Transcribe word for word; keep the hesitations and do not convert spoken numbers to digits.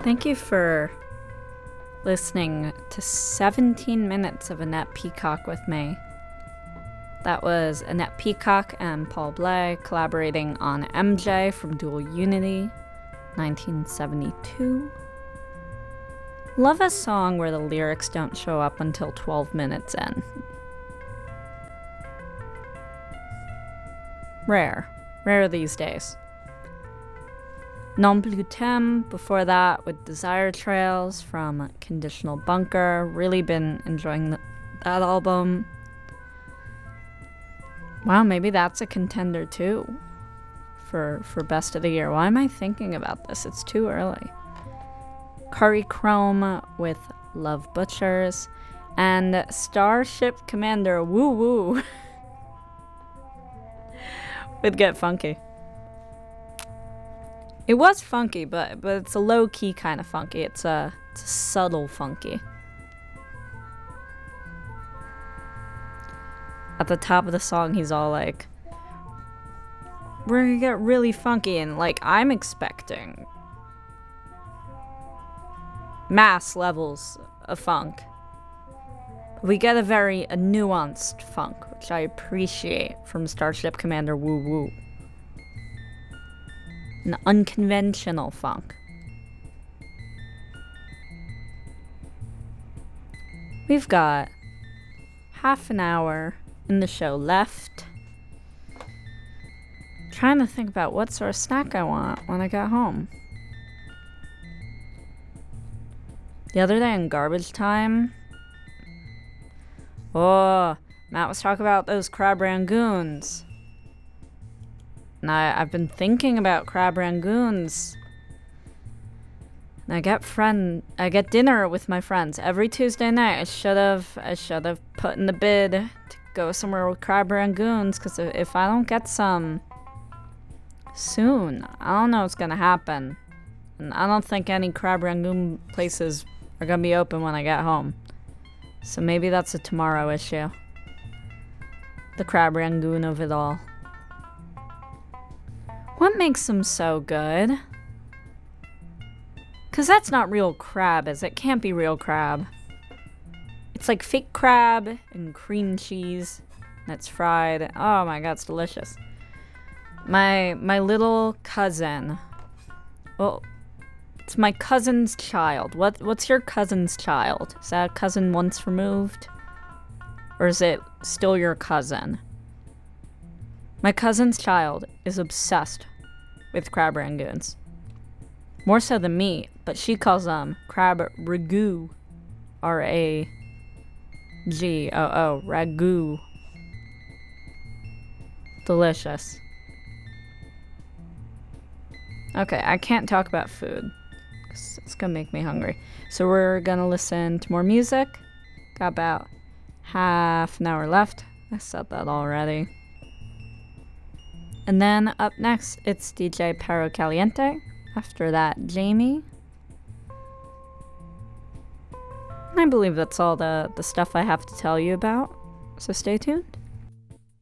Thank you for listening to seventeen minutes of Annette Peacock with me. That was Annette Peacock and Paul Bley collaborating on M J from Dual Unity, nineteen seventy-two. Love a song where the lyrics don't show up until twelve minutes in. Rare. Rare these days. Non Plus T'aime before that with Desire Trails from Conditional Bunker. Really been enjoying the, that album. Wow, maybe that's a contender too for, for Best of the Year. Why am I thinking about this? It's too early. Curry Chrome with Love Butchers. And Starship Commander Woo Woo with Get Funky. It was funky, but but it's a low-key kind of funky. It's a, it's a subtle funky. At the top of the song, he's all like, we're gonna get really funky, and like, I'm expecting mass levels of funk. We get a very a nuanced funk, which I appreciate from Starship Commander Woo Woo. An unconventional funk. We've got half an hour in the show left. Trying to think about what sort of snack I want when I get home. The other day in garbage time, oh, Matt was talking about those crab rangoons. And I, I've been thinking about crab rangoons. And I get friend, I get dinner with my friends every Tuesday night. I should have, I should have put in the bid to go somewhere with crab rangoons. Because if I don't get some soon, I don't know what's gonna happen. And I don't think any crab rangoon places are gonna be open when I get home. So maybe that's a tomorrow issue. The crab rangoon of it all. What makes them so good? Cause that's not real crab, is it? Can't be real crab. It's like fake crab and cream cheese that's fried. Oh my god, it's delicious. My my little cousin. Well, it's my cousin's child. What what's your cousin's child? Is that a cousin once removed? Or is it still your cousin? My cousin's child is obsessed with crab rangoons. More so than me, but she calls them crab ragu. R A G O O. Ragu. Delicious. Okay, I can't talk about food. It's gonna make me hungry. So we're gonna listen to more music. Got about half an hour left. I said that already. And then up next, it's D J Perro Caliente. After that, Jamie. I believe that's all the, the stuff I have to tell you about. So stay tuned.